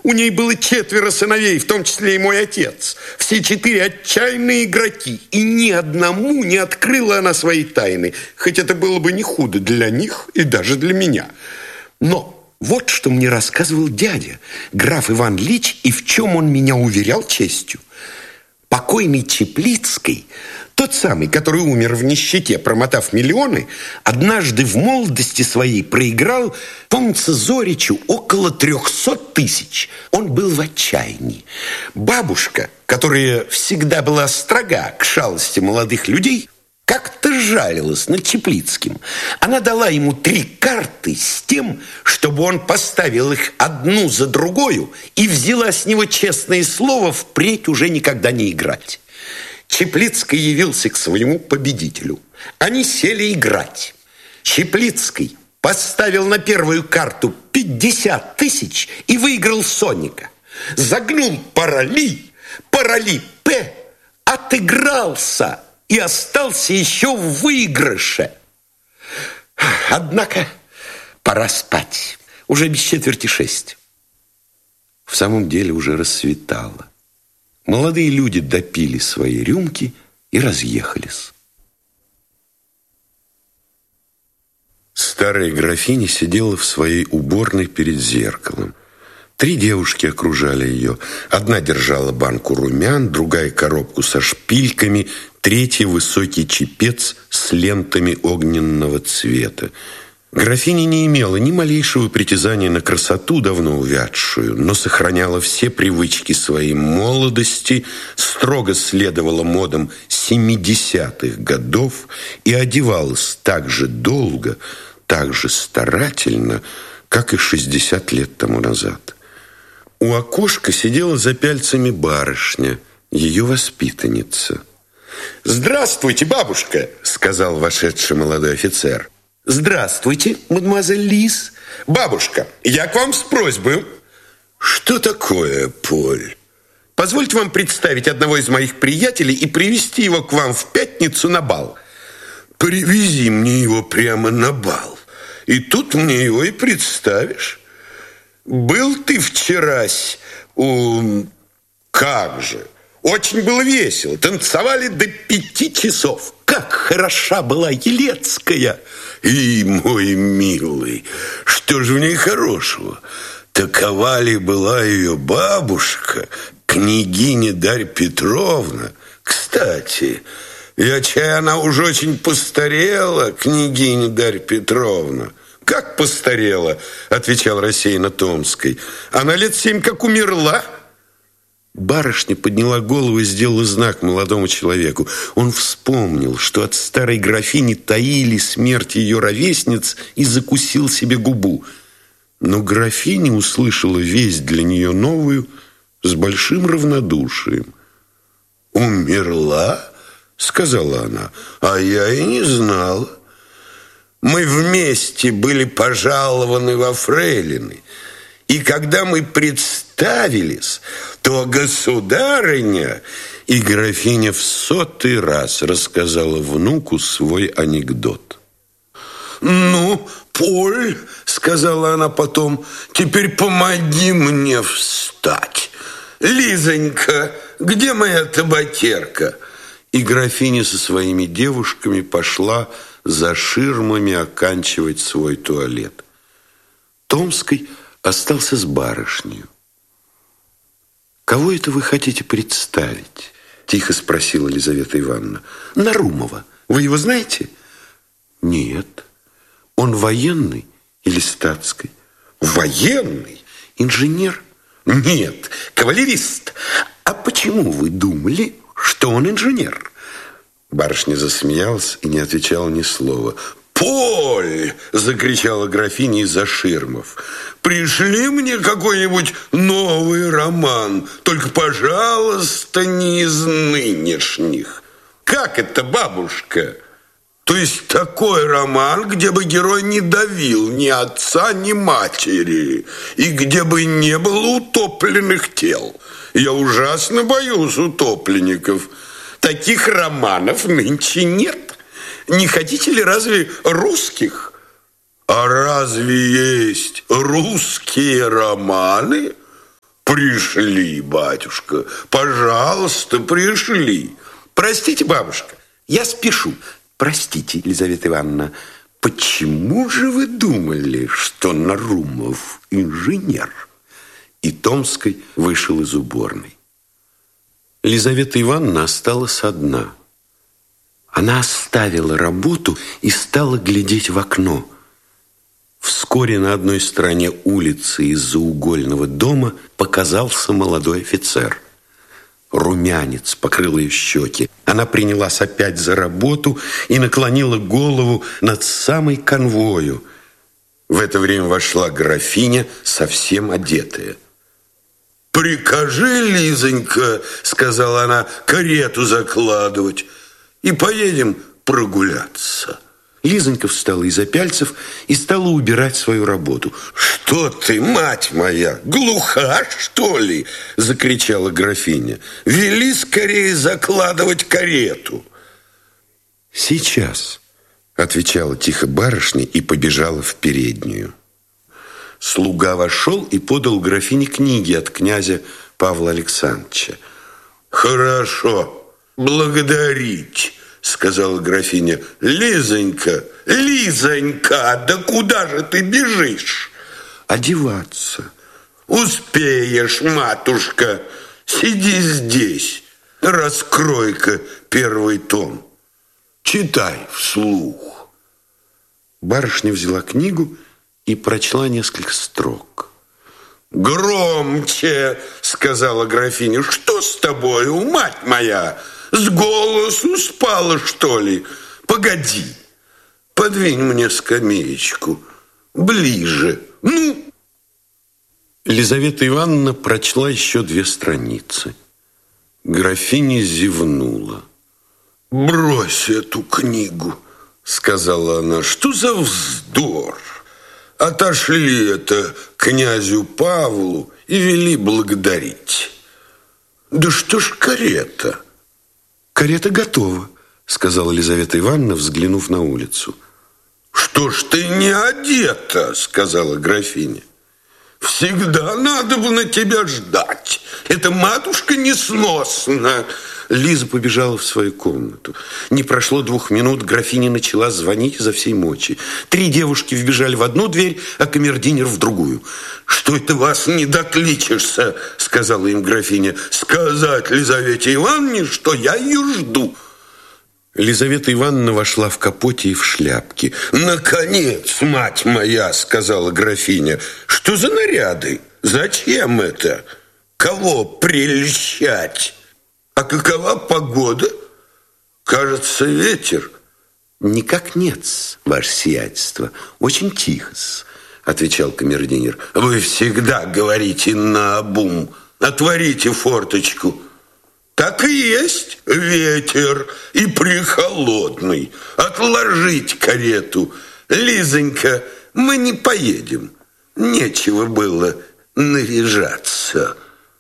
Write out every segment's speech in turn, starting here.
У ней было 4 сыновей, в том числе и мой отец. Все 4 отчаянные игроки. И ни одному не открыла она своей тайны. Хоть это было бы не худо для них и даже для меня. Но вот что мне рассказывал дядя, граф Иван Ильич, и в чем он меня уверял честью. Покойный Чеплицкий, тот самый, который умер в нищете, промотав миллионы, однажды в молодости своей проиграл, помнится, Зоричу около 300 тысяч. Он был в отчаянии. Бабушка, которая всегда была строга к шалости молодых людей, как-то жалилась над Чеплицким. Она дала ему 3 карты с тем, чтобы он поставил их одну за другою и взяла с него честное слово впредь уже никогда не играть. Чеплицкий явился к своему победителю. Они сели играть. Чеплицкий поставил на первую карту 50 тысяч и выиграл соника. Загнул пароли, пароли П, отыгрался и остался еще в выигрыше. Однако пора спать. Уже без 5:45. В самом деле уже рассветало. Молодые люди допили свои рюмки и разъехались. Старая графиня сидела в своей уборной перед зеркалом. 3 девушки окружали ее. Одна держала банку румян, другая коробку со шпильками, третья высокий чепец с лентами огненного цвета. Графиня не имела ни малейшего притязания на красоту, давно увядшую, но сохраняла все привычки своей молодости, строго следовала модам 70-х годов и одевалась так же долго, так же старательно, как и 60 лет тому назад. У окошка сидела за пяльцами барышня, ее воспитанница. «Здравствуйте, бабушка!» — сказал вошедший молодой офицер. «Здравствуйте, мадемуазель Лис. Бабушка, я к вам с просьбой». «Что такое, Поль?» «Позвольте вам представить одного из моих приятелей и привести его к вам в пятницу на бал». «Привези мне его прямо на бал, и тут мне его и представишь. Был ты вчерась у... Как же? Очень было весело. Танцевали до 5 часов. Как хороша была Елецкая!» «И, мой милый, что же в ней хорошего? Такова ли была ее бабушка, княгиня Дарья Петровна? Кстати, я чай, она уже очень постарела, княгиня Дарья Петровна». «Как постарела?» — отвечал рассеянно Томский. «Она лет 7 как умерла». Барышня подняла голову и сделала знак молодому человеку. Он вспомнил, что от старой графини таили смерть ее ровесниц, и закусил себе губу. Но графиня услышала весть для нее новую с большим равнодушием. «Умерла?» — сказала она. «А я и не знала. Мы вместе были пожалованы во фрейлины, и когда мы представились, то государыня...» И графиня в 100-й раз рассказала внуку свой анекдот. «Ну, Поль, — сказала она потом, — теперь помоги мне встать. Лизонька, где моя табакерка?» И графиня со своими девушками пошла за ширмами оканчивать свой туалет. Томский остался с барышней. «Кого это вы хотите представить?» — тихо спросила Елизавета Ивановна. «Нарумова. Вы его знаете?» «Нет. Он военный или статский?» «Военный? Инженер?» «Нет, кавалерист. А почему вы думали, что он инженер?» Барышня засмеялась и не отвечала ни слова. «Поль!» – закричала графиня из-за ширмов. «Пришли мне какой-нибудь новый роман, только, пожалуйста, не из нынешних». «Как это, бабушка?» «То есть такой роман, где бы герой не давил ни отца, ни матери, и где бы не было утопленных тел. Я ужасно боюсь утопленников. Таких романов нынче нет. Не хотите ли разве русских?» «А разве есть русские романы?» Пришли, батюшка, пожалуйста, пришли. Простите, бабушка, я спешу. Простите, Елизавета Ивановна, почему же вы думали, что Нарумов инженер? И Томский вышел из уборной. Елизавета Ивановна осталась одна. Она оставила работу и стала глядеть в окно. Вскоре на одной стороне улицы из-за угольного дома показался молодой офицер. Румянец покрыл ее щеки. Она принялась опять за работу и наклонила голову над самой конвою. В это время вошла графиня, совсем одетая. «Прикажи, Лизонька, — сказала она, — карету закладывать, и поедем прогуляться». Лизонька встала из-за пяльцев и стала убирать свою работу. «Что ты, мать моя, глуха, что ли?» – закричала графиня. «Вели скорее закладывать карету». «Сейчас», – отвечала тихо барышня и побежала в переднюю. Слуга вошел и подал графине книги от князя Павла Александровича. «Хорошо, благодарить», — сказала графиня. «Лизонька, Лизонька, да куда же ты бежишь?» «Одеваться». «Успеешь, матушка, сиди здесь, раскрой-ка первый том, читай вслух». Барышня взяла книгу и прочла несколько строк. «Громче!» — сказала графиня. «Что с тобою, мать моя? С голосу спала, что ли? Погоди, подвинь мне скамеечку ближе. Ну!» Лизавета Ивановна прочла еще 2 страницы. Графиня зевнула. «Брось эту книгу!» — сказала она. «Что за вздор? Отошли это князю Павлу и вели благодарить. Да что ж карета?» «Карета готова», — сказала Елизавета Ивановна, взглянув на улицу. «Что ж ты не одета?» — сказала графиня. «Всегда надо было на тебя ждать. Эта матушка несносна». Лиза побежала в свою комнату. Не прошло 2 минут, графиня начала звонить изо всей мочи. 3 девушки вбежали в одну дверь, а камердинер в другую. «Что это вас не докличешься?» — сказала им графиня. «Сказать Лизавете Ивановне, что я ее жду». Лизавета Ивановна вошла в капоте и в шляпке. «Наконец, мать моя!» — сказала графиня. «Что за наряды? Зачем это? Кого прельщать? А какова погода? Кажется, ветер». «Никак нет, ваше сиятельство. Очень тихо-с», — отвечал камердинер. «Вы всегда говорите наобум. Отворите форточку». «Так и есть ветер, и прихолодный. Отложить карету. Лизонька, мы не поедем. Нечего было наряжаться».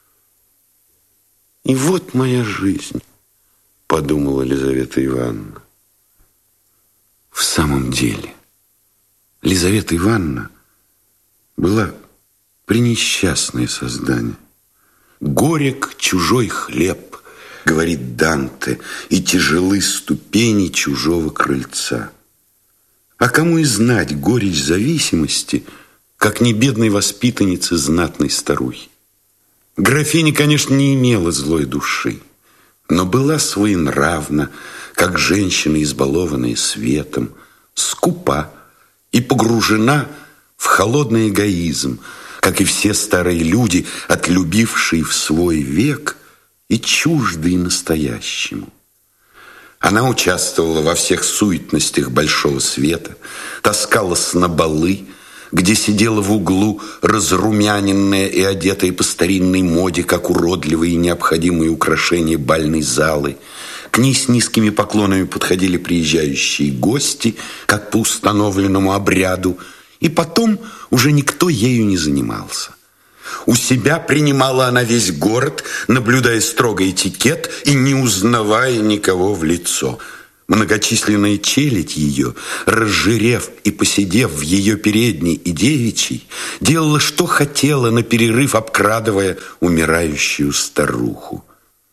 «И вот моя жизнь», — подумала Лизавета Ивановна. В самом деле, Лизавета Ивановна была пренесчастное создание. «Горек чужой хлеб», — говорит Данте, «и тяжелы ступени чужого крыльца». А кому и знать горечь зависимости, как не бедной воспитанницы знатной старухи? Графиня, конечно, не имела злой души, но была своенравна, как женщина, избалованная светом, скупа и погружена в холодный эгоизм, как и все старые люди, отлюбившие в свой век и чуждые настоящему. Она участвовала во всех суетностях большого света, таскалась на балы, где сидела в углу разрумяненная и одетая по старинной моде, как уродливые и необходимые украшения бальной залы. К ней с низкими поклонами подходили приезжающие гости, как по установленному обряду, и потом уже никто ею не занимался. У себя принимала она весь город, наблюдая строго этикет и не узнавая никого в лицо. Многочисленная челядь ее, разжирев и посидев в ее передней и девичьей, делала, что хотела, на перерыв обкрадывая умирающую старуху.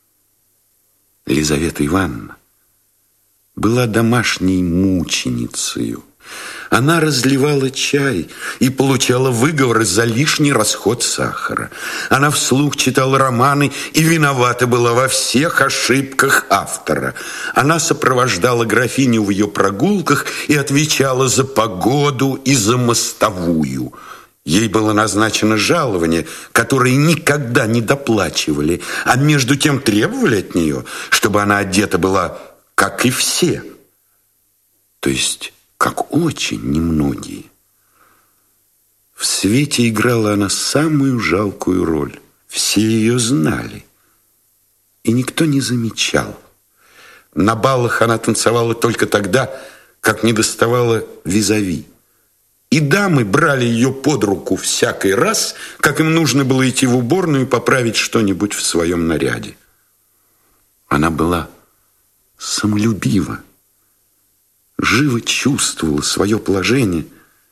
Лизавета Ивановна была домашней мученицею. Она разливала чай и получала выговоры за лишний расход сахара. Она вслух читала романы и виновата была во всех ошибках автора. Она сопровождала графиню в ее прогулках и отвечала за погоду и за мостовую. Ей было назначено жалование, которое никогда не доплачивали, а между тем требовали от нее, чтобы она одета была, как и все. То есть как очень немногие. В свете играла она самую жалкую роль. Все ее знали, и никто не замечал. На балах она танцевала только тогда, как недоставала визави. И дамы брали ее под руку всякий раз, как им нужно было идти в уборную и поправить что-нибудь в своем наряде. Она была самолюбива, живо чувствовала свое положение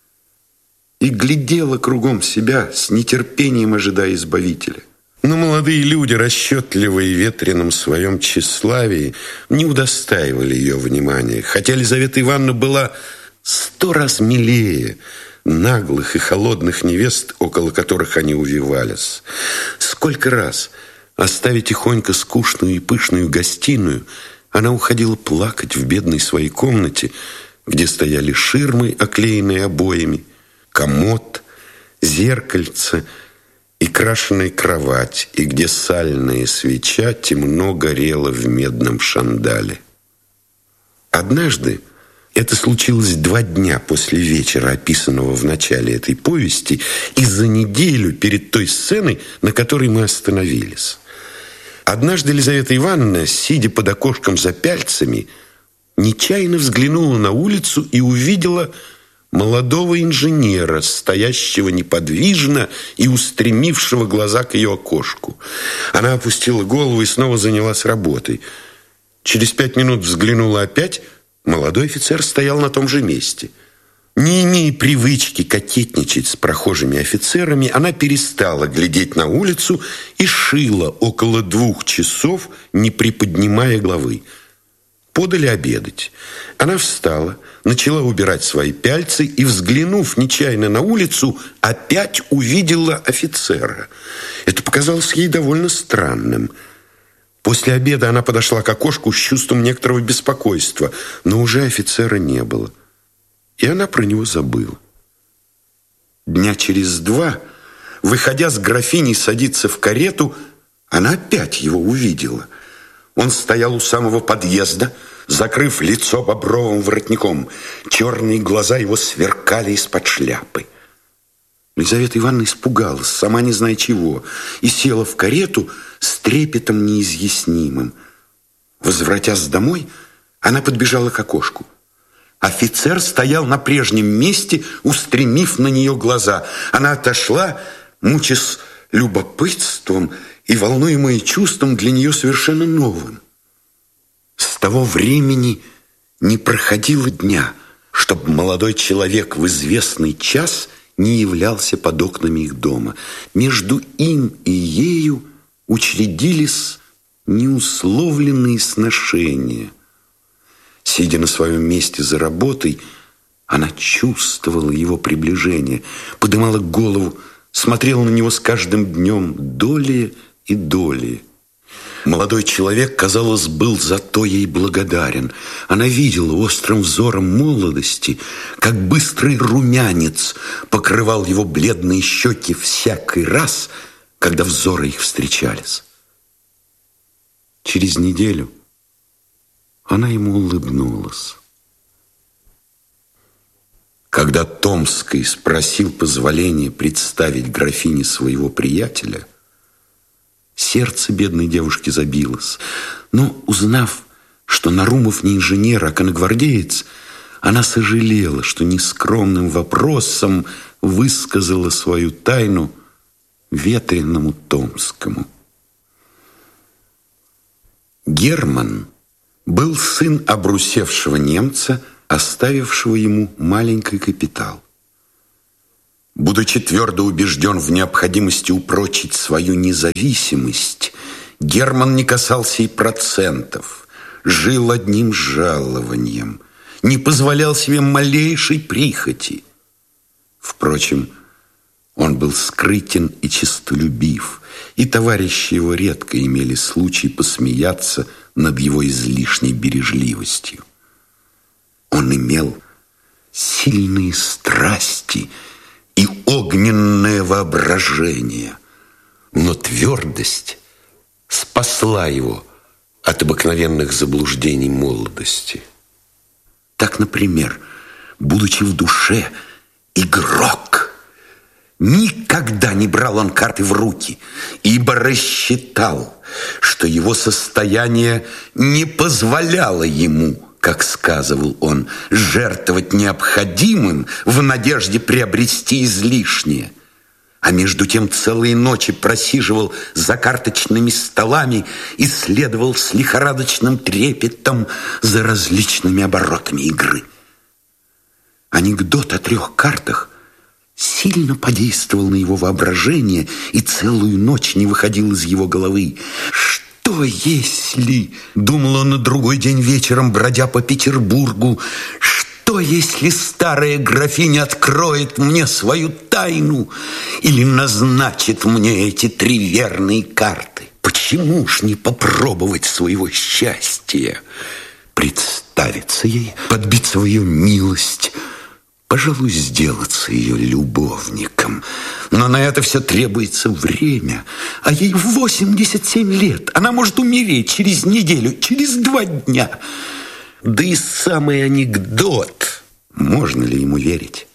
и глядела кругом себя с нетерпением, ожидая избавителя. Но молодые люди, расчетливые в ветреном своем тщеславии, не удостаивали ее внимания, хотя Лизавета Ивановна была 100 раз милее наглых и холодных невест, около которых они увивались. Сколько раз, оставив тихонько скучную и пышную гостиную, она уходила плакать в бедной своей комнате, где стояли ширмы, оклеенные обоями, комод, зеркальце и крашеная кровать, и где сальная свеча темно горела в медном шандале. Однажды, это случилось 2 дня после вечера, описанного в начале этой повести, и за неделю перед той сценой, на которой мы остановились. Однажды Лизавета Ивановна, сидя под окошком за пяльцами, нечаянно взглянула на улицу и увидела молодого инженера, стоящего неподвижно и устремившего глаза к ее окошку. Она опустила голову и снова занялась работой. Через 5 минут взглянула опять. Молодой офицер стоял на том же месте. Не имея привычки кокетничать с прохожими офицерами, она перестала глядеть на улицу и шила около 2 часов, не приподнимая головы. Подали обедать. Она встала, начала убирать свои пяльцы и, взглянув нечаянно на улицу, опять увидела офицера. Это показалось ей довольно странным. После обеда она подошла к окошку с чувством некоторого беспокойства, но уже офицера не было. И она про него забыла. Дня через 2, выходя с графиней садиться в карету, она опять его увидела. Он стоял у самого подъезда, закрыв лицо бобровым воротником. Черные глаза его сверкали из-под шляпы. Лизавета Ивановна испугалась, сама не зная чего, и села в карету с трепетом неизъяснимым. Возвратясь домой, она подбежала к окошку. Офицер стоял на прежнем месте, устремив на нее глаза. Она отошла, мучаясь любопытством и волнуемая чувством для нее совершенно новым. С того времени не проходило дня, чтобы молодой человек в известный час не являлся под окнами их дома. Между им и ею учредились неусловленные сношения. Сидя на своем месте за работой, она чувствовала его приближение, поднимала голову, смотрела на него с каждым днем долее и долее. Молодой человек, казалось, был за то ей благодарен. Она видела острым взором молодости, как быстрый румянец покрывал его бледные щеки всякий раз, когда взоры их встречались. Через неделю она ему улыбнулась. Когда Томский спросил позволения представить графине своего приятеля, сердце бедной девушки забилось. Но, узнав, что Нарумов не инженер, а конногвардеец, она сожалела, что нескромным вопросом высказала свою тайну ветреному Томскому. Герман был сын обрусевшего немца, оставившего ему маленький капитал. Будучи твердо убежден в необходимости упрочить свою независимость, Герман не касался и процентов, жил одним жалованием, не позволял себе малейшей прихоти. Впрочем, он был скрытен и честолюбив, и товарищи его редко имели случай посмеяться над его излишней бережливостью. Он имел сильные страсти и огненное воображение, но твердость спасла его от обыкновенных заблуждений молодости. Так, например, будучи в душе игрок, никогда не брал он карты в руки, ибо рассчитал, что его состояние не позволяло ему, как сказывал он, жертвовать необходимым в надежде приобрести излишнее. А между тем целые ночи просиживал за карточными столами и следовал с лихорадочным трепетом за различными оборотами игры. Анекдот о 3 картах сильно подействовал на его воображение и целую ночь не выходил из его головы. «Что если, — думал он на другой день вечером, бродя по Петербургу, — что если старая графиня откроет мне свою тайну или назначит мне эти 3 верные карты? Почему ж не попробовать своего счастья? Представиться ей, подбиться в ее милость, пожалуй, сделаться ее любовником. Но на это все требуется время, а ей 87 лет. Она может умереть через неделю, через 2 дня. Да и самый анекдот, можно ли ему верить?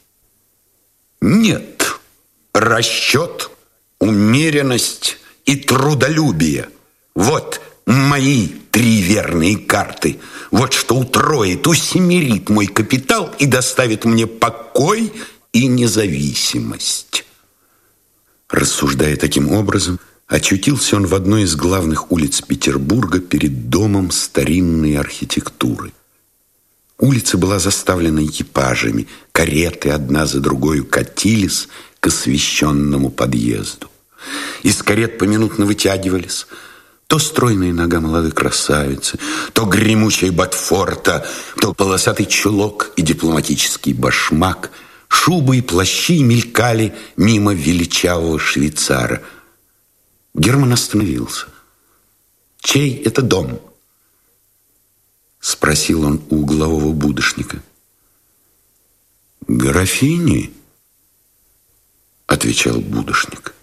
Нет, расчет, умеренность и трудолюбие – вот мои 3 верные карты. Вот что утроит, усемерит мой капитал и доставит мне покой и независимость. Рассуждая таким образом, очутился он в одной из главных улиц Петербурга перед домом старинной архитектуры. Улица была заставлена экипажами, кареты одна за другой катились к освещенному подъезду. Из карет поминутно вытягивались то стройная нога молодой красавицы, то гремучая ботфорта, то полосатый чулок и дипломатический башмак. Шубы и плащи мелькали мимо величавого швейцара. Герман остановился. «Чей это дом?» — спросил он у углового будочника. «Графини», — отвечал будочник.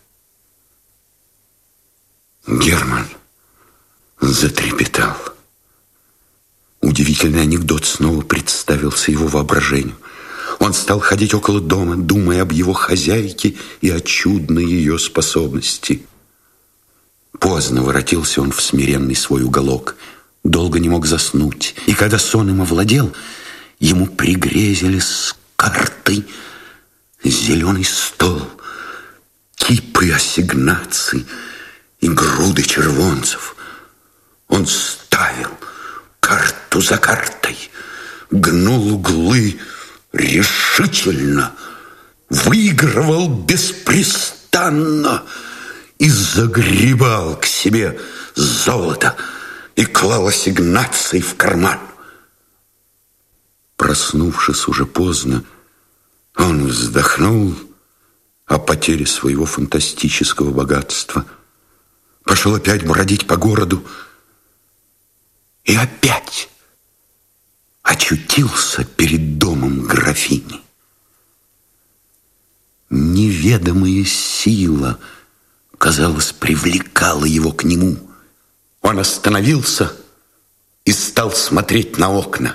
Герман затрепетал. Удивительный анекдот снова представился его воображению. Он стал ходить около дома, думая об его хозяйке и о чудной ее способности. Поздно воротился он в смиренный свой уголок, долго не мог заснуть, и когда сон им овладел, ему пригрезились карты, зеленый стол, кипы ассигнаций и груды червонцев. Он ставил карту за картой, гнул углы решительно, выигрывал беспрестанно и загребал к себе золото и клал ассигнации в карман. Проснувшись уже поздно, он вздохнул о потере своего фантастического богатства, пошел опять бродить по городу и опять очутился перед домом графини. Неведомая сила, казалось, привлекала его к нему. Он остановился и стал смотреть на окна.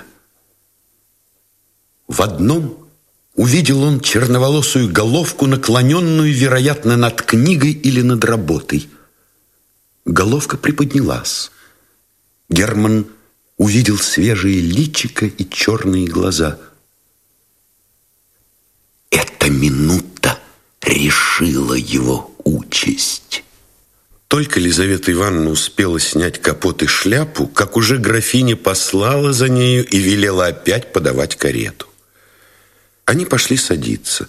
В одном увидел он черноволосую головку, наклоненную, вероятно, над книгой или над работой. Головка приподнялась. Герман увидел свежие личико и черные глаза. Эта минута решила его участь. Только Лизавета Ивановна успела снять капот и шляпу, как уже графиня послала за нею и велела опять подавать карету. Они пошли садиться.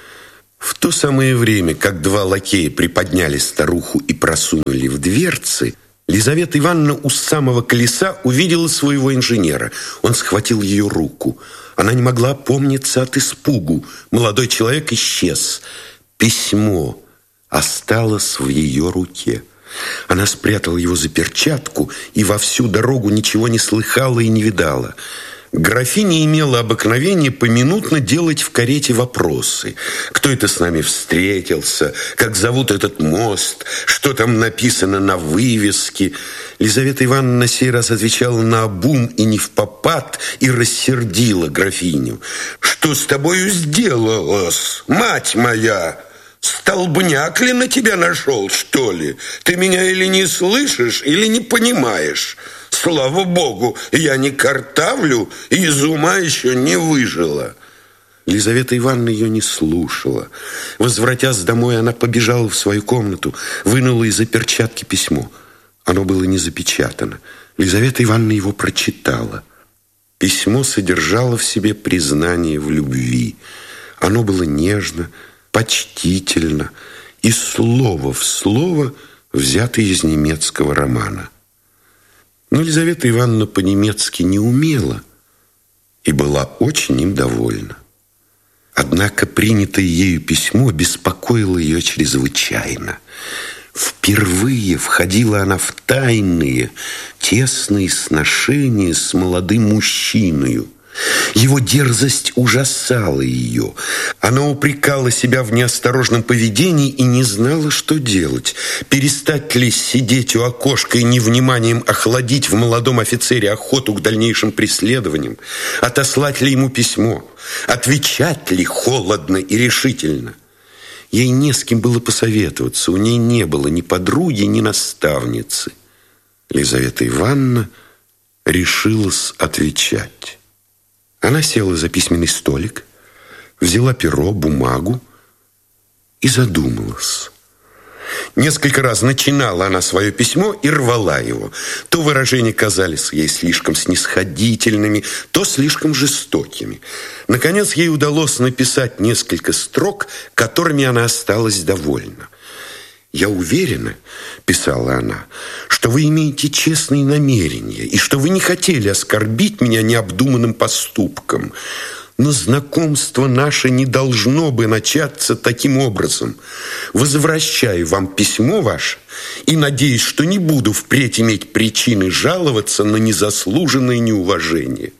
В то самое время, как два лакея приподняли старуху и просунули в дверцы, Лизавета Ивановна у самого колеса увидела своего инженера. Он схватил ее руку. Она не могла опомниться от испугу. Молодой человек исчез. Письмо осталось в ее руке. Она спрятала его за перчатку и во всю дорогу ничего не слыхала и не видала. Графиня имела обыкновение поминутно делать в карете вопросы. Кто это с нами встретился? Как зовут этот мост? Что там написано на вывеске? Лизавета Ивановна на сей раз отвечала наобум и невпопад и рассердила графиню. «Что с тобою сделалось, мать моя? Столбняк ли на тебя нашел, что ли? Ты меня или не слышишь, или не понимаешь? Слава Богу, я не картавлю и из ума еще не выжила». Лизавета Ивановна ее не слушала. Возвратясь домой, она побежала в свою комнату, вынула из-за перчатки письмо. Оно было не запечатано. Лизавета Ивановна его прочитала. Письмо содержало в себе признание в любви. Оно было нежно, почтительно и слово в слово взято из немецкого романа. Но Лизавета Ивановна по-немецки не умела и была очень им довольна. Однако принятое ею письмо беспокоило ее чрезвычайно. Впервые входила она в тайные, тесные сношения с молодым мужчиною. Его дерзость ужасала ее. Она упрекала себя в неосторожном поведении и не знала, что делать. Перестать ли сидеть у окошка и невниманием охладить в молодом офицере охоту к дальнейшим преследованиям? Отослать ли ему письмо? Отвечать ли холодно и решительно? Ей не с кем было посоветоваться. У ней не было ни подруги, ни наставницы. Лизавета Ивановна решилась отвечать. Она села за письменный столик, взяла перо, бумагу и задумалась. Несколько раз начинала она свое письмо и рвала его. То выражения казались ей слишком снисходительными, то слишком жестокими. Наконец, ей удалось написать несколько строк, которыми она осталась довольна. «Я уверена, — писала она, — что вы имеете честные намерения и что вы не хотели оскорбить меня необдуманным поступком. Но знакомство наше не должно бы начаться таким образом. Возвращаю вам письмо ваше и надеюсь, что не буду впредь иметь причины жаловаться на незаслуженное неуважение».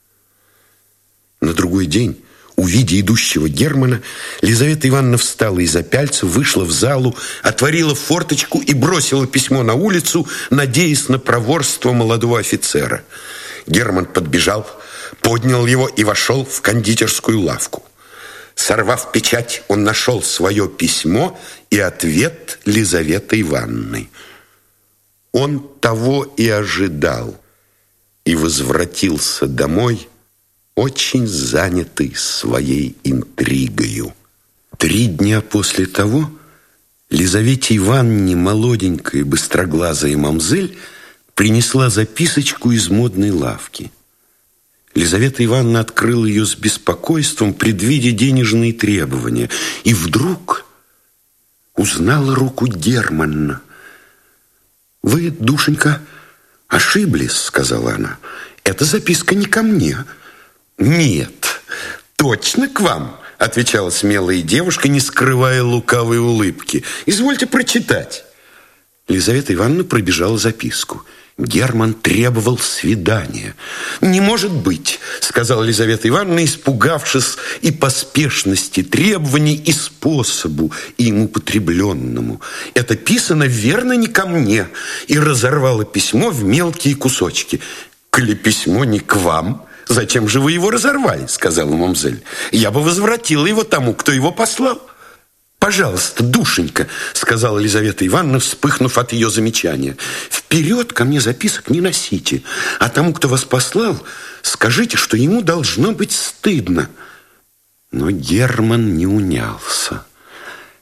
На другой день, увидя идущего Германа, Лизавета Ивановна встала из-за пяльца, вышла в залу, отворила форточку и бросила письмо на улицу, надеясь на проворство молодого офицера. Герман подбежал, поднял его и вошел в кондитерскую лавку. Сорвав печать, он нашел свое письмо и ответ Лизаветы Ивановны. Он того и ожидал и возвратился домой, очень занятый своей интригою. 3 дня после того Лизавете Ивановне молоденькая быстроглазая мамзель принесла записочку из модной лавки. Лизавета Ивановна открыла ее с беспокойством, предвидя денежные требования, и вдруг узнала руку Германа. «Вы, душенька, ошиблись, — сказала она, — эта записка не ко мне». «Нет, точно к вам», — отвечала смелая девушка, не скрывая лукавой улыбки. «Извольте прочитать». Лизавета Ивановна пробежала записку. Герман требовал свидания. «Не может быть, — сказала Лизавета Ивановна, испугавшись и поспешности требований, и способу им употребленному. Это писано верно не ко мне», и разорвала письмо в мелкие кусочки. «Коли письмо не к вам, зачем же вы его разорвали? — сказала мамзель. — Я бы возвратила его тому, кто его послал». «Пожалуйста, душенька, — сказала Лизавета Ивановна, вспыхнув от ее замечания, — вперед ко мне записок не носите, а тому, кто вас послал, скажите, что ему должно быть стыдно». Но Герман не унялся.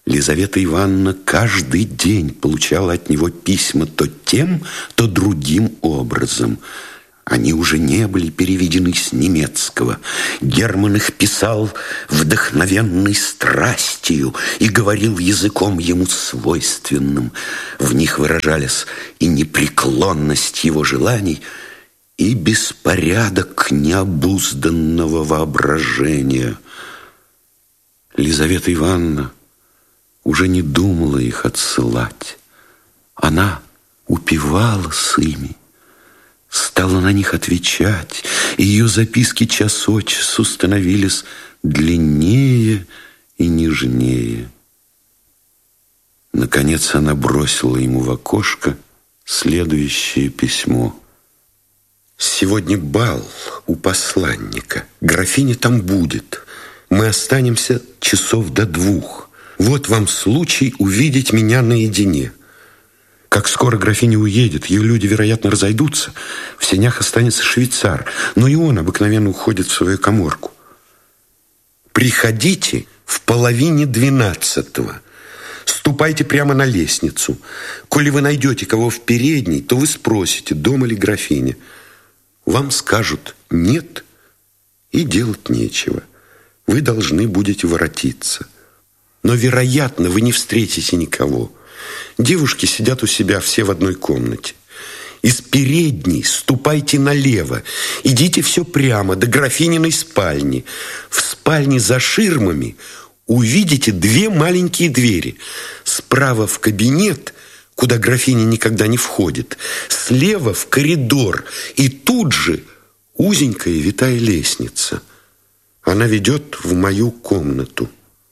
Лизавета Ивановна каждый день получала от него письма то тем, то другим образом. Они уже не были переведены с немецкого. Герман их писал вдохновенной страстью и говорил языком ему свойственным. В них выражались и непреклонность его желаний, и беспорядок необузданного воображения. Лизавета Ивановна уже не думала их отсылать. Она упивалась ими, стала на них отвечать, и ее записки час от часу становились длиннее и нежнее. Наконец она бросила ему в окошко следующее письмо. «Сегодня бал у посланника. Графиня там будет. Мы останемся часов до 2. Вот вам случай увидеть меня наедине». Как скоро графиня уедет, ее люди, вероятно, разойдутся. В сенях останется швейцар, но и он обыкновенно уходит в свою каморку. «Приходите в 11:30. Ступайте прямо на лестницу. Коли вы найдете кого в передней, то вы спросите, дома ли графиня. Вам скажут «нет», и делать нечего. Вы должны будете воротиться. Но, вероятно, вы не встретите никого. Девушки сидят у себя все в одной комнате. Из передней ступайте налево. Идите все прямо до графининой спальни. В спальне за ширмами увидите 2 маленькие двери. Справа в кабинет, куда графиня никогда не входит. Слева в коридор. И тут же узенькая витая лестница. Она ведет в мою комнату».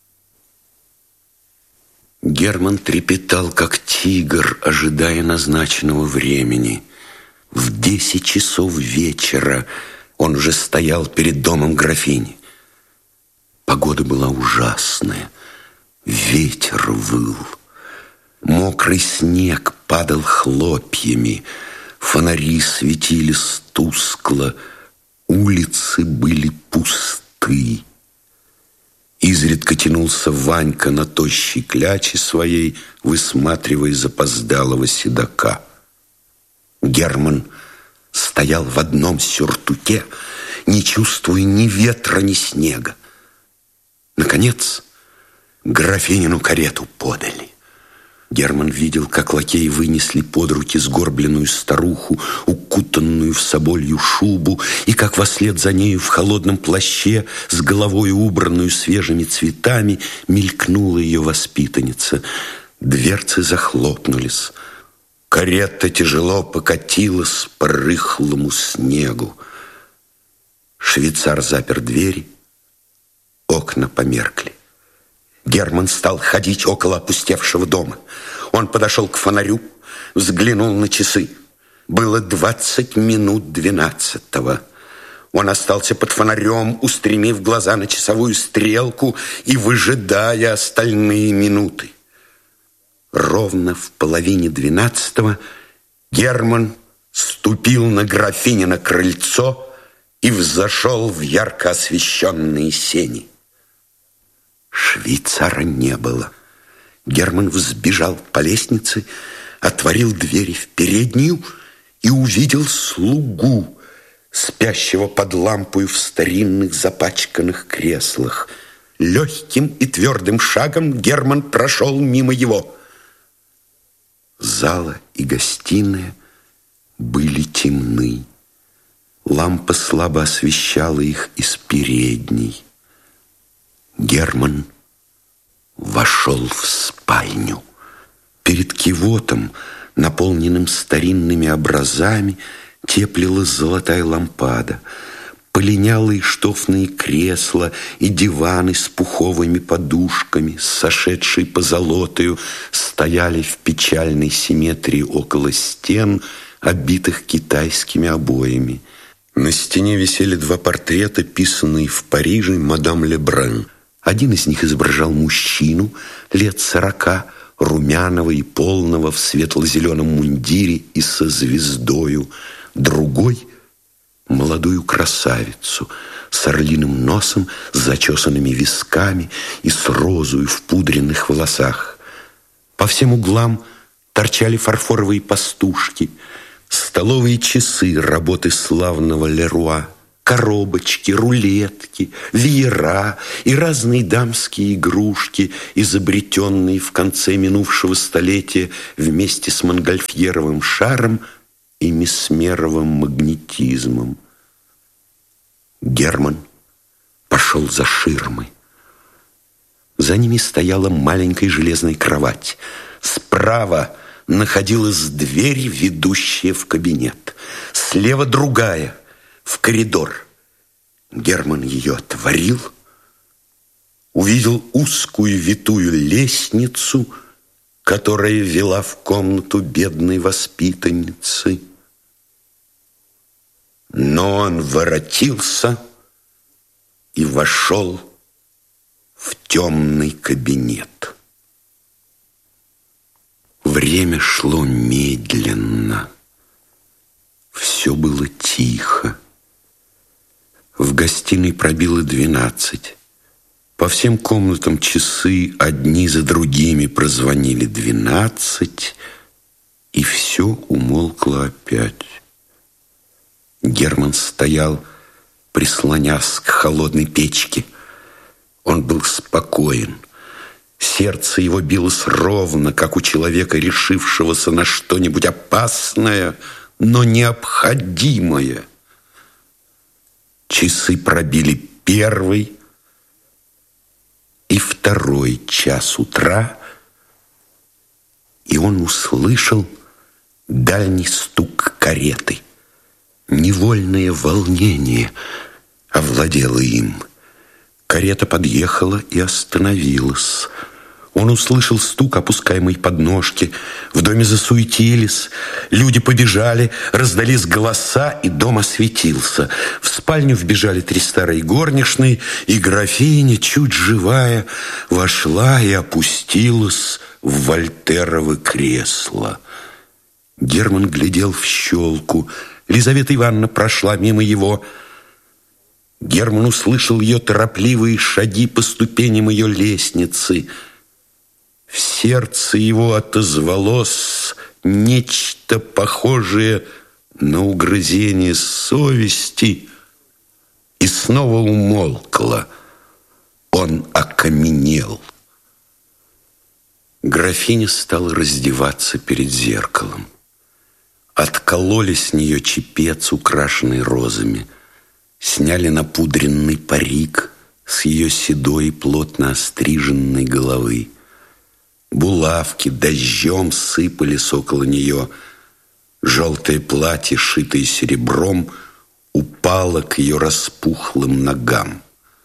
Герман трепетал, как тигр, ожидая назначенного времени. В 10 часов вечера он уже стоял перед домом графини. Погода была ужасная. Ветер выл. Мокрый снег падал хлопьями. Фонари светились тускло. Улицы были пусты. Изредка тянулся Ванька на тощей кляче своей, высматривая запоздалого седока. Герман стоял в одном сюртуке, не чувствуя ни ветра, ни снега. Наконец, графинину карету подали. Герман видел, как лакеи вынесли под руки сгорбленную старуху, укутанную в соболью шубу, и как вслед за нею в холодном плаще, с головой убранную свежими цветами, мелькнула ее воспитанница. Дверцы захлопнулись. Карета тяжело покатилась по рыхлому снегу. Швейцар запер двери, окна померкли. Герман стал ходить около опустевшего дома. Он подошел к фонарю, взглянул на часы. Было 11:20. Он остался под фонарем, устремив глаза на часовую стрелку и выжидая остальные минуты. Ровно в 11:30 Герман ступил на графинино крыльцо и взошел в ярко освещенные сени. Швейцара не было. Герман взбежал по лестнице, отворил двери в переднюю и увидел слугу, спящего под лампою в старинных запачканных креслах. Легким и твердым шагом Герман прошел мимо его. Зала и гостиная были темны. Лампа слабо освещала их из передней. Герман вошел в спальню. Перед кивотом, наполненным старинными образами, теплилась золотая лампада. Полинялые штофные кресла и диваны с пуховыми подушками, сошедшие позолотою, стояли в печальной симметрии около стен, обитых китайскими обоями. На стене висели 2 портрета, писанные в Париже мадам Лебран. Один из них изображал мужчину лет 40, румяного и полного, в светло-зеленом мундире и со звездою. Другой молодую красавицу с орлиным носом, с зачесанными висками и с розою в пудренных волосах. По всем углам торчали фарфоровые пастушки, столовые часы работы славного Леруа, коробочки, рулетки, веера и разные дамские игрушки, изобретенные в конце минувшего столетия вместе с Монгольфьеровым шаром и месмеровым магнетизмом. Герман пошел за ширмы. За ними стояла маленькая железная кровать. Справа находилась дверь, ведущая в кабинет. Слева другая, в коридор. Герман ее отворил, увидел узкую витую лестницу, которая вела в комнату бедной воспитанницы. Но он воротился и вошел в темный кабинет. Время шло медленно. Все было тихо. В гостиной пробило 12. По всем комнатам часы одни за другими прозвонили 12, и все умолкло опять. Герман стоял, прислонясь к холодной печке. Он был спокоен. Сердце его билось ровно, как у человека, решившегося на что-нибудь опасное, но необходимое. Часы пробили 1 и 2 час утра, и он услышал дальний стук кареты. Невольное волнение овладело им. Карета подъехала и остановилась. Он услышал стук опускаемой подножки. В доме засуетились, люди побежали, раздались голоса, и дом осветился. В спальню вбежали 3 старые горничные, и графиня, чуть живая, вошла и опустилась в вольтерово кресло. Герман глядел в щелку. Лизавета Ивановна прошла мимо его. Герман услышал ее торопливые шаги по ступеням ее лестницы. В сердце его отозвалось нечто похожее на угрызение совести и снова умолкло. Он окаменел. Графиня стала раздеваться перед зеркалом. Откололи с нее чепец, украшенный розами, сняли напудренный парик с ее седой, плотно остриженной головы. Булавки дождем сыпались около нее. Желтое платье, шитое серебром, упало к ее распухлым ногам.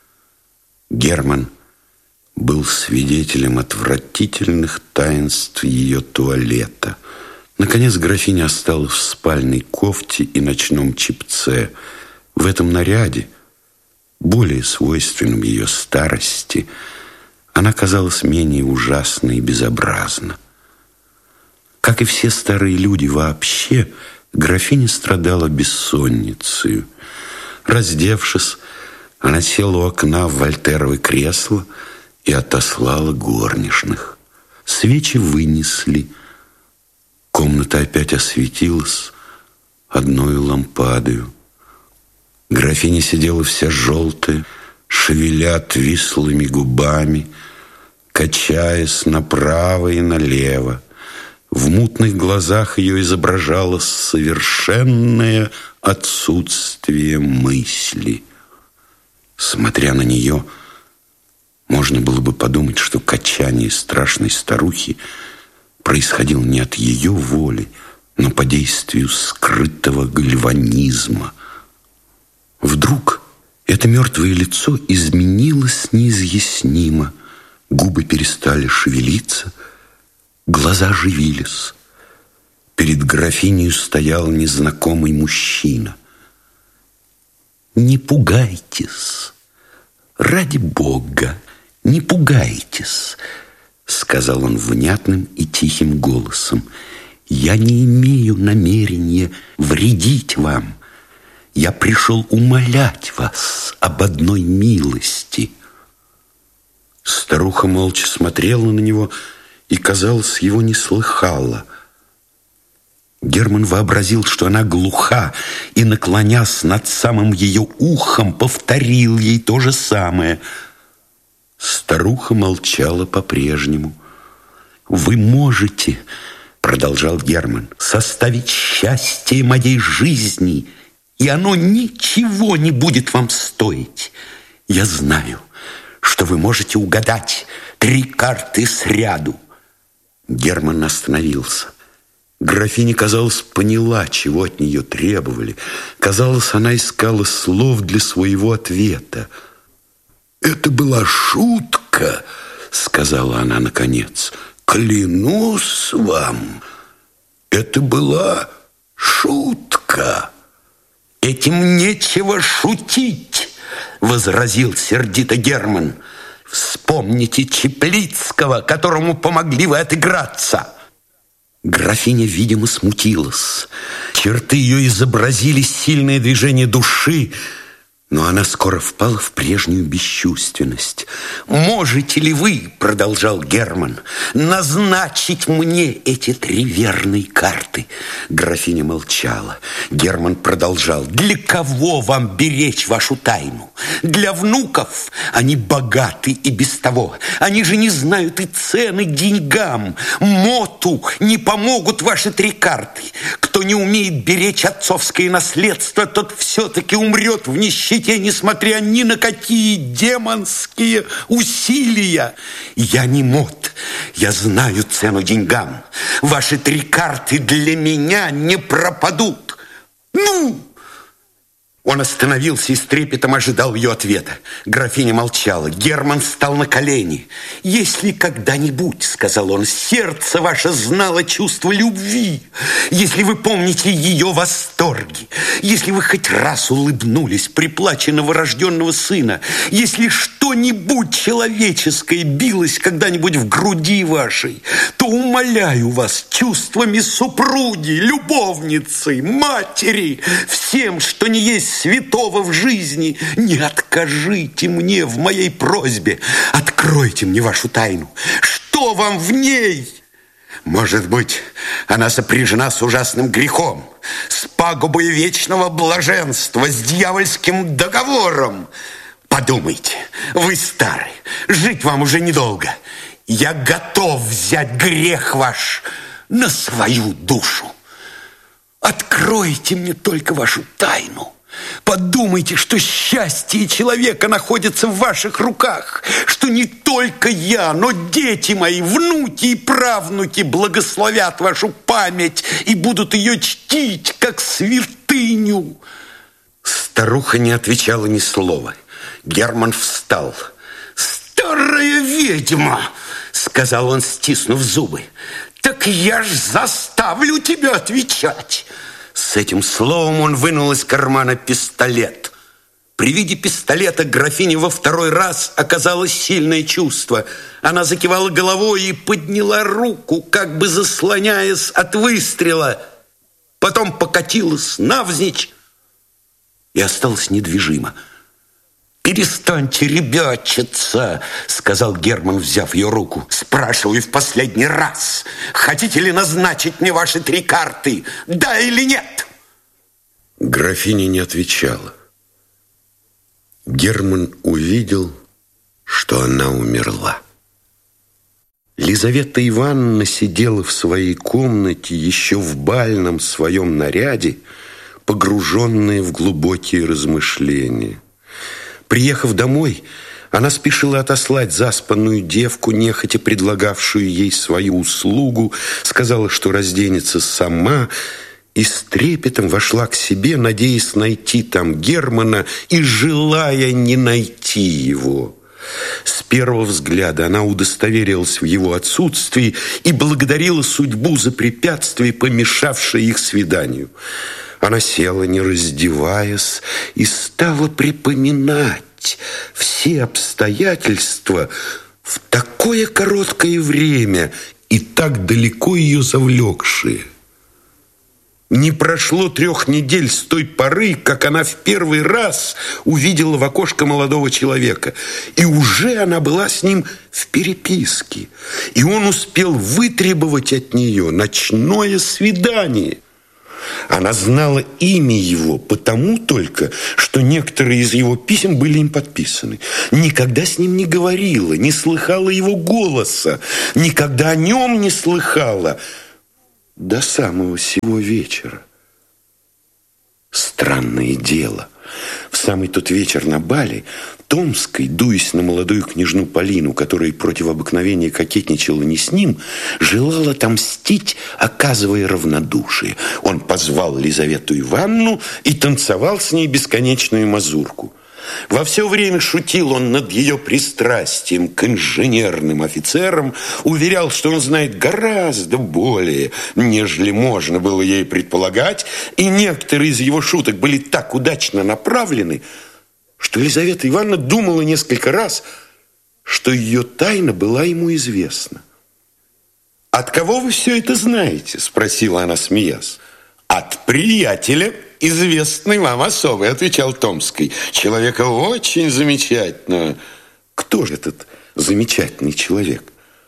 Герман был свидетелем отвратительных таинств ее туалета. Наконец графиня осталась в спальной кофте и ночном чепце. В этом наряде, более свойственном ее старости, она казалась менее ужасной и безобразна. Как и все старые люди вообще, графиня страдала бессонницей. Раздевшись, она села у окна в вольтерово кресло и отослала горничных. Свечи вынесли. Комната опять осветилась одной лампадою. Графиня сидела вся желтая, шевеля отвислыми губами, качаясь направо и налево. В мутных глазах ее изображалось совершенное отсутствие мысли. Смотря на нее, можно было бы подумать, что качание страшной старухи происходило не от ее воли, но по действию скрытого гальванизма. Вдруг это мертвое лицо изменилось неизъяснимо. Губы перестали шевелиться, глаза оживились. Перед графиней стоял незнакомый мужчина. «Не пугайтесь, ради Бога, не пугайтесь», — сказал он внятным и тихим голосом. «Я не имею намерения вредить вам. Я пришел умолять вас об одной милости. Старуха молча смотрела на него и, казалось, его не слыхала. Герман вообразил, что она глуха, и, наклонясь над самым ее ухом, повторил ей то же самое. Старуха молчала по-прежнему. «Вы можете, — продолжал Герман, — составить счастье моей жизни, и оно ничего не будет вам стоить. Я знаю, что вы можете угадать 3 карты сряду». Герман остановился. Графиня, казалось, поняла, чего от нее требовали. Казалось, она искала слов для своего ответа. «Это была шутка, — сказала она наконец. Клянусь вам, это была шутка». «Этим нечего шутить, — возразил сердито Герман. Вспомните Чеплицкого, которому помогли вы отыграться». Графиня, видимо, смутилась. Черты ее изобразили сильное движение души, но она скоро впала в прежнюю бесчувственность. «Можете ли вы, — продолжал Герман, — назначить мне эти 3 верные карты?» Графиня молчала. Герман продолжал: «Для кого вам беречь вашу тайну? Для внуков? Они богаты и без того. Они же не знают и цены деньгам. Моту не помогут ваши 3 карты. Кто не умеет беречь отцовское наследство, тот все-таки умрет в нищете, несмотря ни на какие демонские усилия. Я не мот, я знаю цену деньгам. Ваши 3 карты для меня не пропадут. Ну!» Он остановился и с трепетом ожидал ее ответа. Графиня молчала. Герман встал на колени. «Если когда-нибудь, — сказал он, — сердце ваше знало чувство любви, если вы помните ее восторги, если вы хоть раз улыбнулись при плаче новорожденного сына, если что-нибудь человеческое билось когда-нибудь в груди вашей, то умоляю вас чувствами супруги, любовницы, матери, всем, что не есть святого в жизни, не откажите мне в моей просьбе. Откройте мне вашу тайну. Что вам в ней? Может быть, она сопряжена с ужасным грехом, с пагубой вечного блаженства, с дьявольским договором. Подумайте, вы стары, жить вам уже недолго. Я готов взять грех ваш на свою душу. Откройте мне только вашу тайну. Подумайте, что счастье человека находится в ваших руках, что не только я, но дети мои, внуки и правнуки благословят вашу память и будут ее чтить, как святыню». Старуха не отвечала ни слова. Герман встал. «Старая ведьма!» — сказал он, стиснув зубы. «Так я ж заставлю тебя отвечать!» С этим словом он вынул из кармана пистолет. При виде пистолета графине во 2-й раз оказалось сильное чувство. Она закивала головой и подняла руку, как бы заслоняясь от выстрела. Потом покатилась навзничь и осталась недвижима. «Перестаньте ребячиться, — сказал Герман, взяв ее руку. — Спрашиваю в последний раз, хотите ли назначить мне ваши 3 карты, да или нет?» Графиня не отвечала. Герман увидел, что она умерла. Лизавета Ивановна сидела в своей комнате еще в бальном своем наряде, погруженная в глубокие размышления. Приехав домой, она спешила отослать заспанную девку, нехотя предлагавшую ей свою услугу, сказала, что разденется сама, и с трепетом вошла к себе, надеясь найти там Германа и желая не найти его. С первого взгляда она удостоверилась в его отсутствии и благодарила судьбу за препятствие, помешавшее их свиданию. Она села, не раздеваясь, и стала припоминать все обстоятельства в такое короткое время и так далеко ее завлекшие. Не прошло 3 недель с той поры, как она в первый раз увидела в окошко молодого человека. И уже она была с ним в переписке. И он успел вытребовать от нее ночное свидание. Она знала имя его потому только, что некоторые из его писем были им подписаны. Никогда с ним не говорила, не слыхала его голоса, никогда о нем не слыхала. До самого сего вечера. Странное дело. В самый тот вечер на бале Томской, дуясь на молодую княжну Полину, которая против обыкновения кокетничала не с ним, желала отомстить, оказывая равнодушие. Он позвал Лизавету Ивановну и танцевал с ней бесконечную мазурку. Во все время шутил он над ее пристрастием к инженерным офицерам, уверял, что он знает гораздо более, нежели можно было ей предполагать, и некоторые из его шуток были так удачно направлены, что Лизавета Ивановна думала несколько раз, что ее тайна была ему известна. «От кого вы все это знаете?» – спросила она, смеясь. «От приятеля, известной вам особой», – отвечал Томский. «Человека очень замечательного». «Кто же этот замечательный человек?»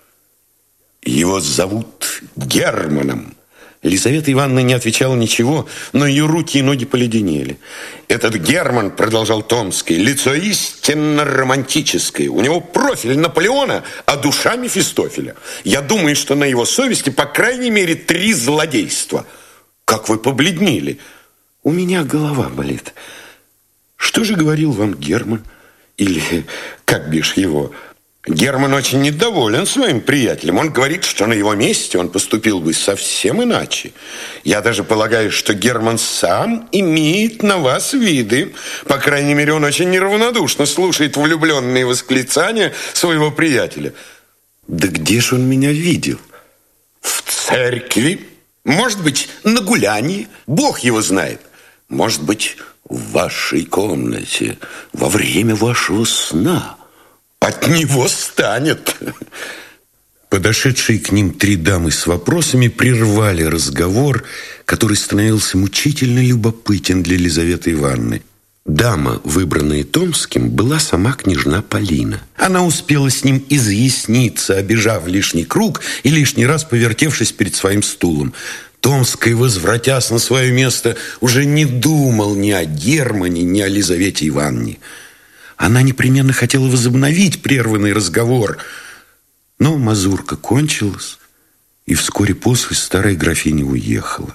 «Его зовут Германом». Лизавета Ивановна не отвечала ничего, но ее руки и ноги поледенели. «Этот Герман, – продолжал Томский, – лицо истинно романтическое. У него профиль Наполеона, а душа Мефистофеля. Я думаю, что на его совести по крайней мере 3 злодейства». «Как вы побледнели?» «У меня голова болит». «Что же говорил вам Герман? Или как бишь его?» «Герман очень недоволен своим приятелем. Он говорит, что на его месте он поступил бы совсем иначе. Я даже полагаю, что Герман сам имеет на вас виды. По крайней мере, он очень неравнодушно слушает влюбленные восклицания своего приятеля». «Да где же он меня видел?» «В церкви. Может быть, на гулянии. Бог его знает. Может быть, в вашей комнате во время вашего сна. От него станет». Подошедшие к ним 3 дамы с вопросами прервали разговор, который становился мучительно любопытен для Лизаветы Ивановны. Дама, выбранная Томским, была сама княжна Полина. Она успела с ним изъясниться, обежав лишний круг и лишний раз повертевшись перед своим стулом. Томский, возвратясь на свое место, уже не думал ни о Германе, ни о Лизавете Ивановне. Она непременно хотела возобновить прерванный разговор, но мазурка кончилась, и вскоре после старая графиня уехала.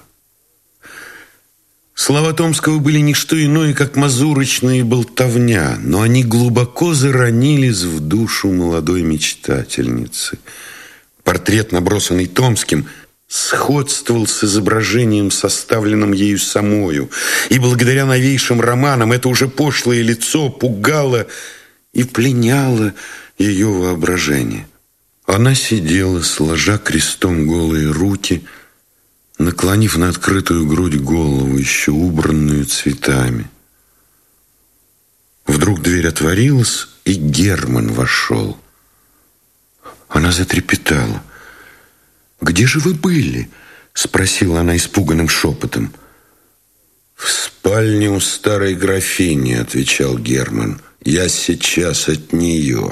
Слова Томского были не что иное, как мазурочная болтовня, но они глубоко заронились в душу молодой мечтательницы. Портрет, набросанный Томским, сходствовал с изображением, составленным ею самою, и благодаря новейшим романам это уже пошлое лицо пугало и пленяло ее воображение. Она сидела, сложа крестом голые руки, наклонив на открытую грудь голову, еще убранную цветами. Вдруг дверь отворилась, и Герман вошел. Она затрепетала. «Где же вы были?» – спросила она испуганным шепотом. «В спальне у старой графини», – отвечал Герман. «Я сейчас от нее.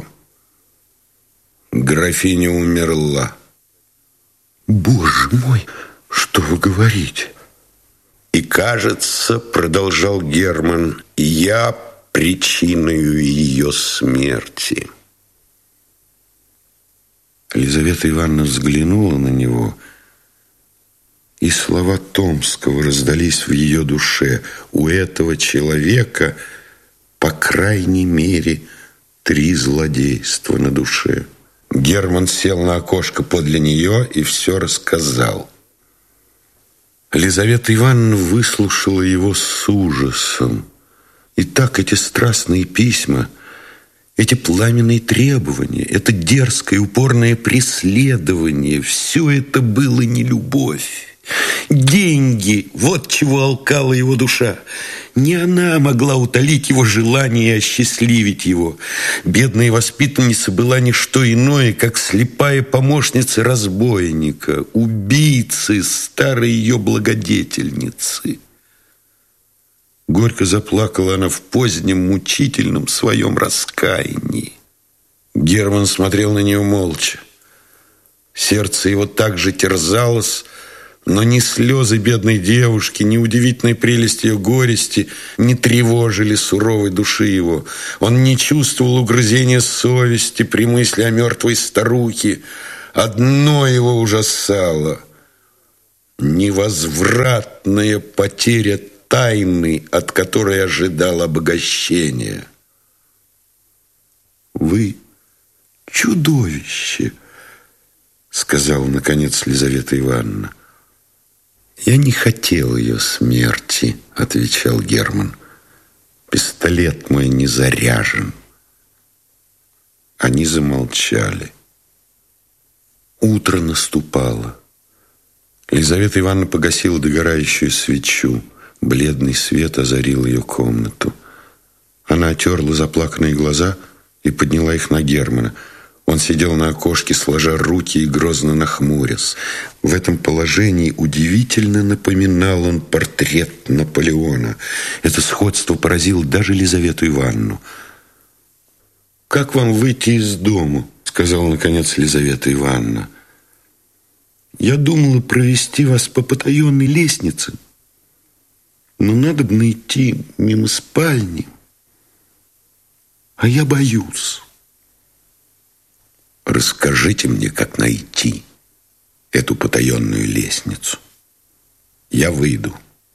Графиня умерла». «Боже мой, что вы говорите?» «И кажется, – продолжал Герман, – я причиною ее смерти». Лизавета Ивановна взглянула на него, и слова Томского раздались в ее душе. У этого человека, по крайней мере, 3 злодейства на душе. Герман сел на окошко подле нее и все рассказал. Лизавета Ивановна выслушала его с ужасом. И так эти страстные письма, эти пламенные требования, это дерзкое упорное преследование, все это было не любовь. Деньги – вот чего алкала его душа. Не она могла утолить его желание и осчастливить его. Бедная воспитанница была не что иное, как слепая помощница разбойника, убийцы, старой ее благодетельницы. Горько заплакала она в позднем, мучительном своем раскаянии. Герман смотрел на нее молча. Сердце его также терзалось, но ни слезы бедной девушки, ни удивительной прелесть ее горести не тревожили суровой души его. Он не чувствовал угрызения совести при мысли о мертвой старухе. Одно его ужасало – невозвратная потеря тайны, от которой ожидал обогащения. «Вы чудовище!» — сказала, наконец, Лизавета Ивановна. «Я не хотел ее смерти», — отвечал Герман. «Пистолет мой не заряжен». Они замолчали. Утро наступало. Лизавета Ивановна погасила догорающую свечу. Бледный свет озарил ее комнату. Она отерла заплаканные глаза и подняла их на Германа. Он сидел на окошке, сложа руки и грозно нахмурясь. В этом положении удивительно напоминал он портрет Наполеона. Это сходство поразило даже Лизавету Ивановну. «Как вам выйти из дому?» — сказала, наконец, Лизавета Ивановна. «Я думала провести вас по потаенной лестнице, но надо бы идти мимо спальни, а я боюсь». «Расскажите мне, как найти эту потаенную лестницу. Я выйду».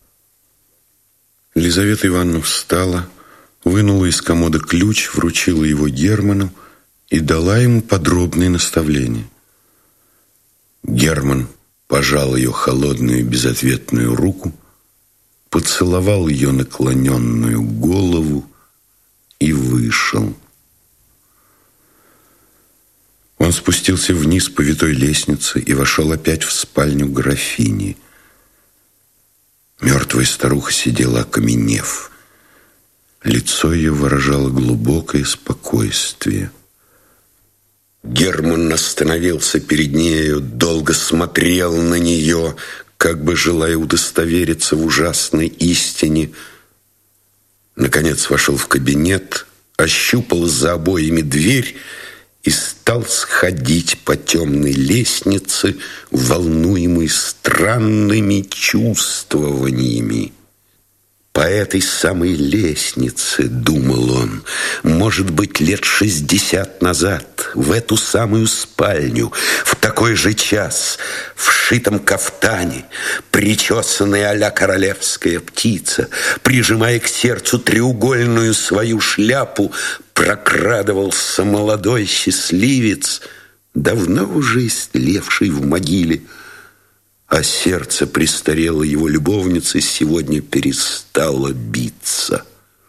Лизавета Ивановна встала, вынула из комода ключ, вручила его Герману и дала ему подробные наставления. Герман пожал ее холодную безответную руку, поцеловал ее наклоненную голову и вышел. Он спустился вниз по витой лестнице и вошел опять в спальню графини. Мертвая старуха сидела, окаменев. Лицо ее выражало глубокое спокойствие. Герман остановился перед нею, долго смотрел на нее, как бы желая удостовериться в ужасной истине. Наконец вошел в кабинет, ощупал за обоями дверь и стал сходить по темной лестнице, волнуемый странными чувствованиями. По этой самой лестнице, думал он, может быть, лет 60 назад, в эту самую спальню, в такой же час, в шитом кафтане, причесанная а-ля королевская птица, прижимая к сердцу треугольную свою шляпу, прокрадывался молодой счастливец, давно уже истлевший в могиле, а сердце престарелой его любовницы сегодня перестало биться.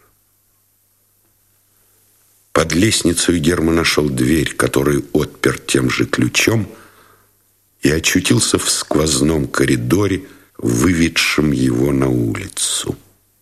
Под лестницей Герман нашел дверь, которую отпер тем же ключом, и очутился в сквозном коридоре, выведшем его на улицу.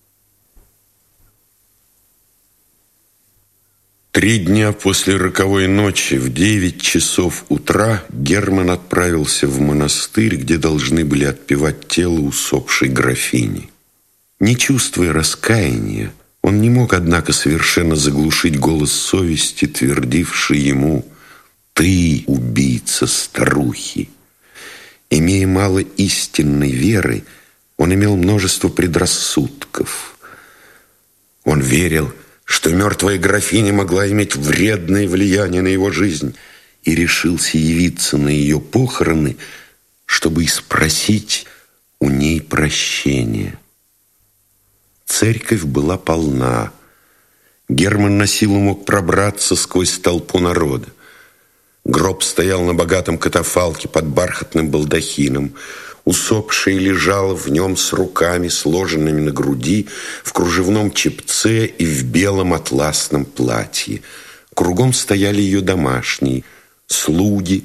3 дня после роковой ночи в 9 часов утра Герман отправился в монастырь, где должны были отпевать тело усопшей графини. Не чувствуя раскаяния, он не мог, однако, совершенно заглушить голос совести, твердивший ему: «Ты убийца старухи». Имея мало истинной веры, он имел множество предрассудков. Он верил, что мертвая графиня могла иметь вредное влияние на его жизнь, и решился явиться на ее похороны, чтобы спросить у ней прощения. Церковь была полна. Герман на силу мог пробраться сквозь толпу народа. Гроб стоял на богатом катафалке под бархатным балдахином. Усопшая лежала в нем с руками, сложенными на груди, в кружевном чепце и в белом атласном платье. Кругом стояли ее домашние, слуги,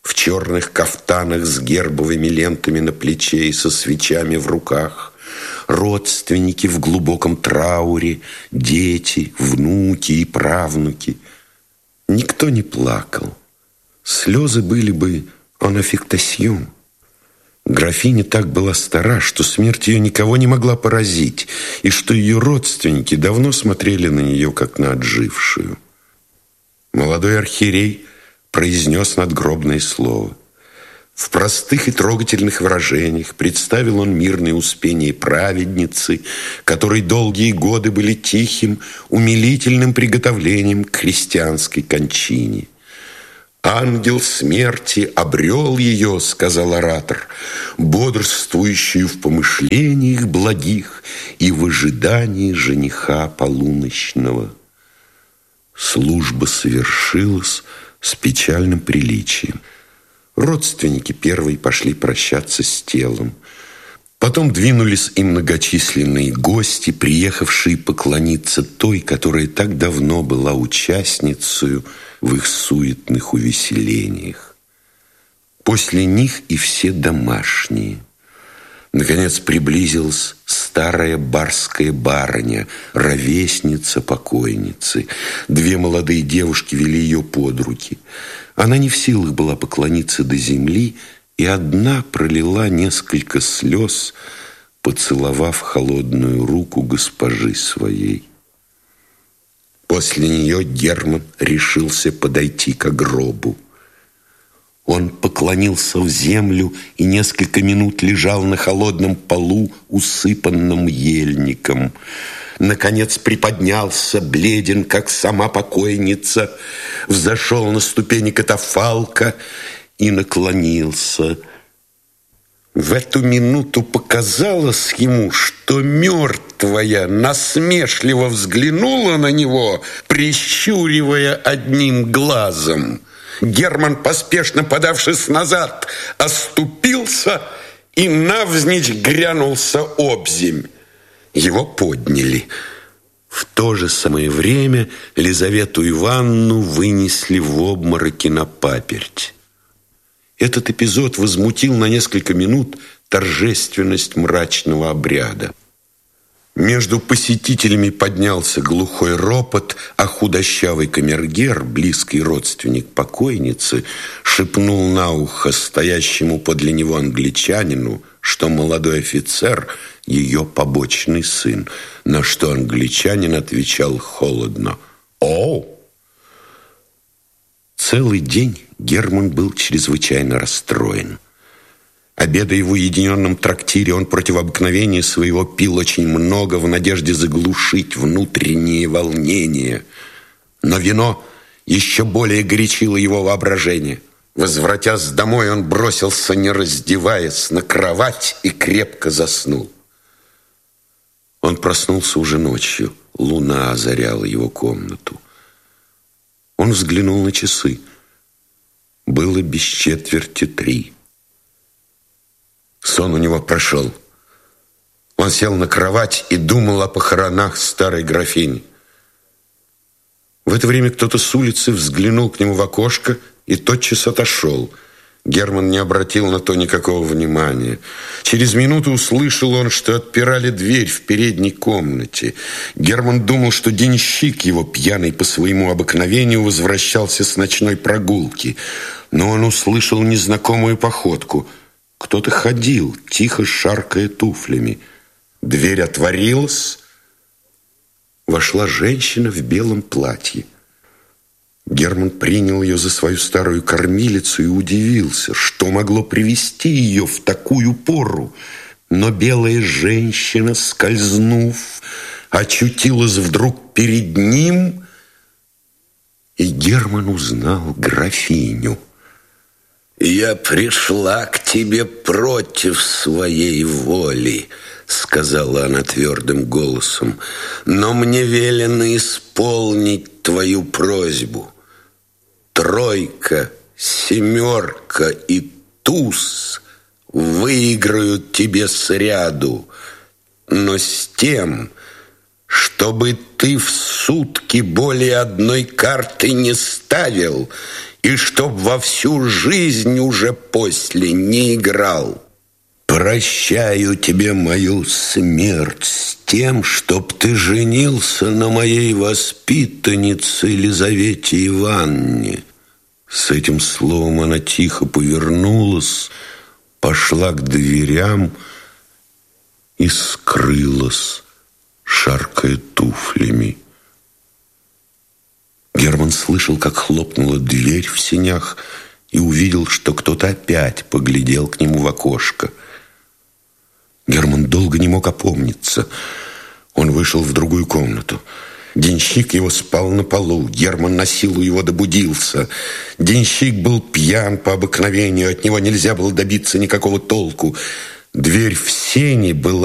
в черных кафтанах с гербовыми лентами на плече и со свечами в руках, родственники в глубоком трауре, дети, внуки и правнуки. Никто не плакал. Слезы были бы en affectation. Графиня так была стара, что смерть ее никого не могла поразить, и что ее родственники давно смотрели на нее, как на отжившую. Молодой архиерей произнес надгробное слово. В простых и трогательных выражениях представил он мирное успение праведницы, которой долгие годы были тихим, умилительным приготовлением к христианской кончине. «Ангел смерти обрел ее, — сказал оратор, — бодрствующую в помышлениях благих и в ожидании жениха полуночного». Служба совершилась с печальным приличием. Родственники первые пошли прощаться с телом. Потом двинулись и многочисленные гости, приехавшие поклониться той, которая так давно была участницей в их суетных увеселениях. После них и все домашние. Наконец приблизилась старая барская барыня, ровесница покойницы. Две молодые девушки вели ее под руки. Она не в силах была поклониться до земли, и одна пролила несколько слез, поцеловав холодную руку госпожи своей. После нее Герман решился подойти к гробу. Он поклонился в землю и несколько минут лежал на холодном полу, усыпанном ельником. Наконец приподнялся, бледен, как сама покойница, взошел на ступени катафалка и наклонился. В эту минуту показалось ему, что мертвая насмешливо взглянула на него, прищуривая одним глазом. Герман, поспешно подавшись назад, оступился и навзничь грянулся обземь. Его подняли. В то же самое время Лизавету Ивановну вынесли в обмороке на паперть. Этот эпизод возмутил на несколько минут торжественность мрачного обряда. Между посетителями поднялся глухой ропот, а худощавый камергер, близкий родственник покойницы, шепнул на ухо стоящему подле него англичанину, что молодой офицер – ее побочный сын, на что англичанин отвечал холодно: «О!». Целый день Герман был чрезвычайно расстроен. Обедая в уединенном трактире, он против обыкновения своего пил очень много в надежде заглушить внутренние волнения. Но вино еще более горячило его воображение. Возвратясь домой, он бросился, не раздеваясь, на кровать и крепко заснул. Он проснулся уже ночью. Луна озаряла его комнату. Он взглянул на часы. Было без четверти 3. Сон у него прошел. Он сел на кровать и думал о похоронах старой графини. В это время кто-то с улицы взглянул к нему в окошко и тотчас отошел. Герман не обратил на то никакого внимания. Через минуту услышал он, что отпирали дверь в передней комнате. Герман думал, что денщик его, пьяный по своему обыкновению, возвращался с ночной прогулки. Но он услышал незнакомую походку. Кто-то ходил, тихо шаркая туфлями. Дверь отворилась. Вошла женщина в белом платье. Герман принял ее за свою старую кормилицу и удивился, что могло привести ее в такую пору. Но белая женщина, скользнув, очутилась вдруг перед ним, и Герман узнал графиню. «Я пришла к тебе против своей воли», — сказала она твердым голосом, «но мне велено исполнить твою просьбу. 3, 7 и туз выиграют тебе сряду, но с тем, чтобы ты в сутки более одной карты не ставил, и чтоб во всю жизнь уже после не играл. Прощаю тебе мою смерть с тем, чтоб ты женился на моей воспитаннице Лизавете Ивановне». С этим словом она тихо повернулась, пошла к дверям и скрылась, шаркая туфлями. Герман слышал, как хлопнула дверь в сенях, и увидел, что кто-то опять поглядел к нему в окошко. Герман долго не мог опомниться. Он вышел в другую комнату. Денщик его спал на полу. Герман на силу его добудился. Денщик был пьян по обыкновению. От него нельзя было добиться никакого толку. Дверь в сени была